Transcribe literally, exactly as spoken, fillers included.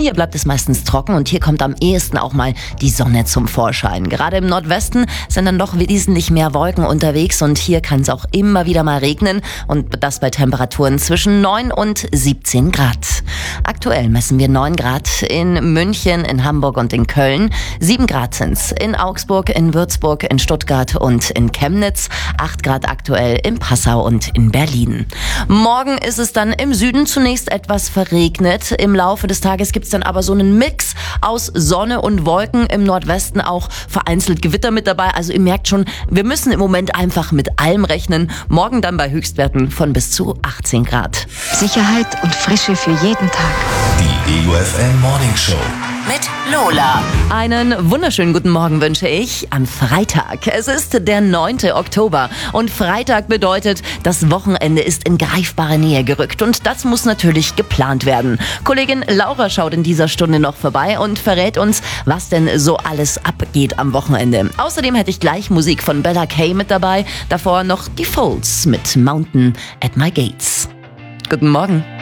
Hier bleibt es meistens trocken und hier kommt am ehesten auch mal die Sonne zum Vorschein. Gerade im Nordwesten sind dann doch wesentlich mehr Wolken unterwegs und hier kann es auch immer wieder mal regnen und das bei Temperaturen zwischen neun und siebzehn Grad. Aktuell messen wir neun Grad in München, in Hamburg und in Köln. sieben Grad sind's in Augsburg, in Würzburg, in Stuttgart und in Chemnitz. acht Grad aktuell in Passau und in Berlin. Morgen ist es dann im Süden zunächst etwas verregnet. Im Laufe des Tages gibt's dann aber so einen Mix aus Sonne und Wolken. Im Nordwesten auch vereinzelt Gewitter mit dabei. Also ihr merkt schon, wir müssen im Moment einfach mit allem rechnen. Morgen dann bei Höchstwerten von bis zu achtzehn Grad. Sicherheit und Frische für jeden Tag. Die E U F M Morning Show. Mit Lola. Einen wunderschönen guten Morgen wünsche ich am Freitag. Es ist der neunte Oktober und Freitag bedeutet, das Wochenende ist in greifbare Nähe gerückt und das muss natürlich geplant werden. Kollegin Laura schaut in dieser Stunde noch vorbei und verrät uns, was denn so alles abgeht am Wochenende. Außerdem hätte ich gleich Musik von Bella Kay mit dabei, davor noch die Folds mit Mountain at My Gates. Guten Morgen.